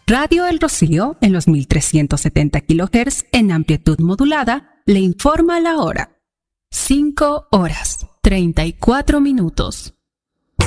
Radio El Rocío, en los 1370 kHz en amplitud modulada, le informa la hora. 5 horas, 34 minutos.